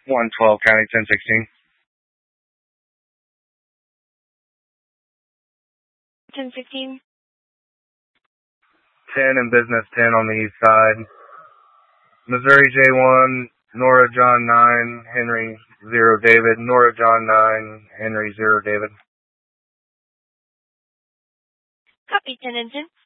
112 County 1016. 1015. 10 and business 10 on the east side. Missouri J1, Nora John 9, Henry 0 David, Nora John 9, Henry 0 David. Copy, 10 engine.